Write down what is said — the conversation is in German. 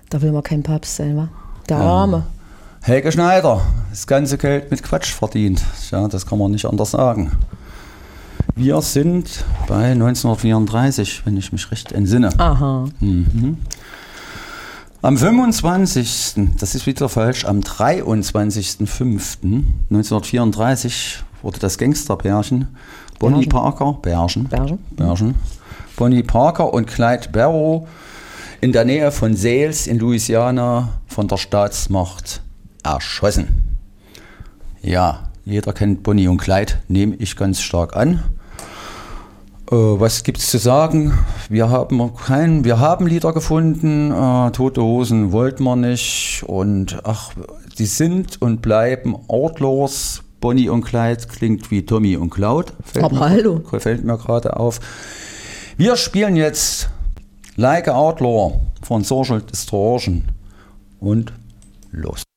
Da will man kein Papst sein, wa? Der Arme. Helge Schneider, das ganze Geld mit Quatsch verdient. Ja, das kann man nicht anders sagen. Wir sind bei 1934, wenn ich mich recht entsinne. Aha. Am 25., das ist wieder falsch, am 23.05.1934 wurde das Gangsterpärchen Bonnie Parker, Bergen, Bonnie Parker und Clyde Barrow in der Nähe von Sales in Louisiana von der Staatsmacht erschossen. Ja, jeder kennt Bonnie und Clyde, nehme ich ganz stark an. Was gibt es zu sagen? Wir haben Lieder gefunden, Tote Hosen wollten wir nicht und die sind und bleiben Outlaws. Bonnie und Clyde klingt wie Tommy und Cloud. Fällt mir gerade auf. Wir spielen jetzt Like a Outlaw von Social Distortion und los.